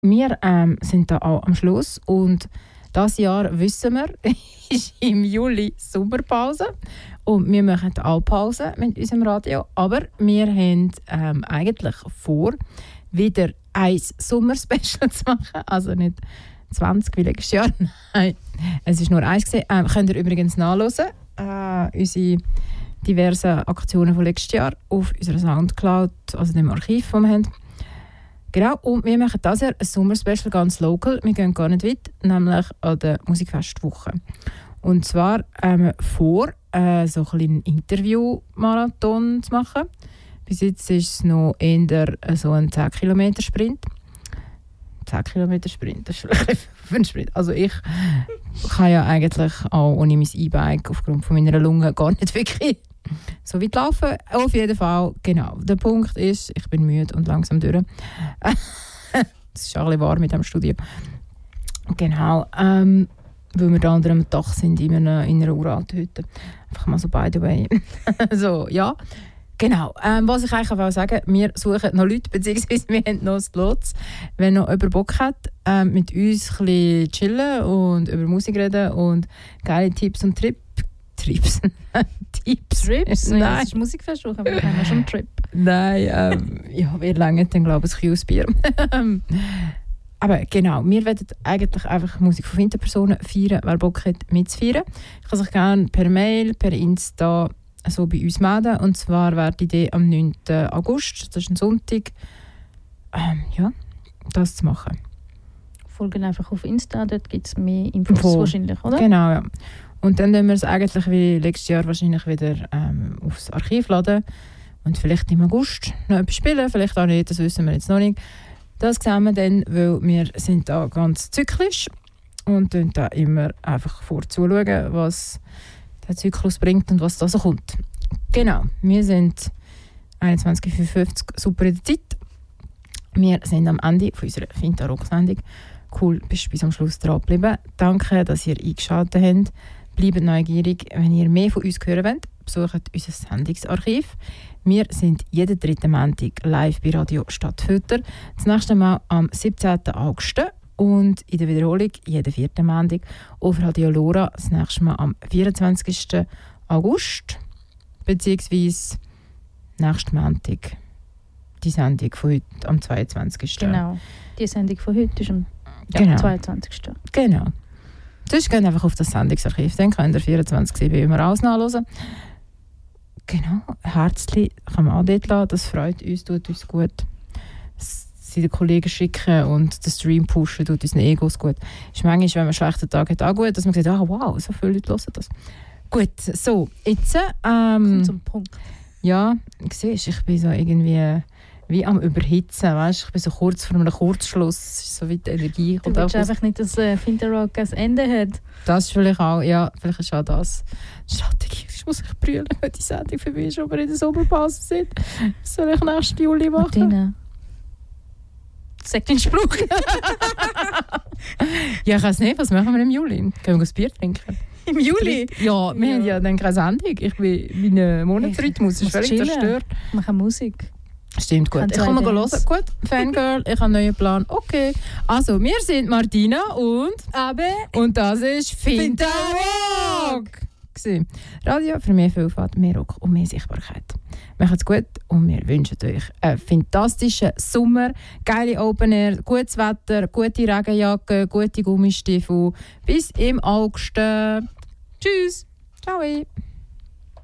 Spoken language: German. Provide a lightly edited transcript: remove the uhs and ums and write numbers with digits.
Wir sind da auch am Schluss und dieses Jahr, wissen wir, ist im Juli Sommerpause und wir machen alle Pause mit unserem Radio, aber wir haben eigentlich vor, wieder ein Sommerspecial zu machen, also nicht 20 wie letztes Jahr, nein, es ist nur eins gewesen. Könnt ihr übrigens nachhören, unsere diversen Aktionen von letztes Jahr auf unserer Soundcloud, also dem Archiv, das wir haben. Genau, und wir machen dieses Jahr ein Sommerspecial ganz local. Wir gehen gar nicht weit, nämlich an der Musikfestwoche. Und zwar vor, so einen kleinen Interview-Marathon zu machen. Bis jetzt ist es noch eher so ein 10-Kilometer-Sprint. 10-Kilometer-Sprint, das ist vielleicht ein Sprint. Also ich kann ja eigentlich auch ohne mein E-Bike aufgrund von meiner Lunge gar nicht wirklich so weit laufen. Auf jeden Fall, genau. Der Punkt ist, ich bin müde und langsam durch. Es ist auch ein bisschen warm mit dem Studio. Genau, weil wir da unter einem Dach sind in einer uralten Hütte. Einfach mal so by the way. So, ja. Genau, was ich eigentlich auch sagen will, wir suchen noch Leute, beziehungsweise wir haben noch Slots. Wenn noch jemand Bock hat, mit uns ein bisschen chillen und über Musik reden und geile Tipps und Tipps. Trips? Nein, es ist Musikfestwoche, aber wir haben ja schon einen Trip. Nein, ja, wir langen dann, glaube ich, ein Q-Bier. Aber genau, wir wollen eigentlich einfach Musik von Winterpersonen feiern, wer Bock hat, mitzufeiern. Ich kann sich gerne per Mail, per Insta so bei uns melden. Und zwar wäre die Idee am 9. August, das ist ein Sonntag, ja, das zu machen. Folgen einfach auf Insta, dort gibt es mehr Infos wahrscheinlich, oder? Genau, ja. Und dann werden wir es eigentlich wie letztes Jahr wahrscheinlich wieder aufs Archiv laden und vielleicht im August noch etwas spielen, vielleicht auch nicht, das wissen wir jetzt noch nicht. Das sehen wir dann, weil wir sind da ganz zyklisch und schauen da immer einfach vorzuschauen, was der Zyklus bringt und was da so kommt. Genau, wir sind 21:55 Uhr, super in der Zeit. Wir sind am Ende von unserer Finta-Rock-Sendung. Cool, bist du bis am Schluss dran geblieben. Danke, dass ihr eingeschaltet habt. Bleibt neugierig. Wenn ihr mehr von uns hören wollt, besucht unser Sendungsarchiv. Wir sind jeden 3. Montag live bei Radio Stadtfilter. Das nächste Mal am 17. August und in der Wiederholung jeden 4. Montag auf Radio Lora. Das nächste Mal am 24. August beziehungsweise nächsten Montag die Sendung von heute am 22. Genau, die Sendung von heute ist am Genau. 22. Genau. Sonst geht einfach auf das Sendungsarchiv, dann könnt ihr 24/7 immer alles nachhören. Genau, Herzli kann man auch dort lassen, das freut uns, tut uns gut. Sie den Kollegen schicken und den Stream pushen, tut unseren Egos gut. Ist manchmal, wenn man einen schlechten Tag hat, auch gut, dass man sagt, wow, so viele Leute hören das. Gut, so, jetzt... Kommt zum Punkt. Ja, siehst, ich bin so irgendwie... wie am Überhitzen, weißt? Ich bin so kurz vor einem Kurzschluss, es ist so weit die Energie. Du willst einfach nicht, dass Finta-Rock ein Ende hat. Das ist vielleicht auch, ja, vielleicht ist auch das Strategie. Ich muss mich brüllen, wenn die Sendung vorbei ist, ob wir in der Sommerpause sind. Was soll ich nächsten Juli machen? Martina, sag den Spruch. Ja, ich weiß nicht, was machen wir im Juli? Können wir ein Bier trinken? Im Juli? Ja, wir haben ja dann keine Sendung. Mein Monatsrhythmus ist völlig zerstört. Wir machen Musik. Stimmt, gut. Ich kann mal hören. Gut, Fangirl, ich habe einen neuen Plan. Okay. Also, wir sind Martina und Abe. Und das ist Finta Rock. Radio für mehr Vielfalt, mehr Rock und mehr Sichtbarkeit. Macht's gut und wir wünschen euch einen fantastischen Sommer, geile Open Air, gutes Wetter, gute Regenjacke, gute Gummistiefel. Bis im August. Tschüss. Ciao.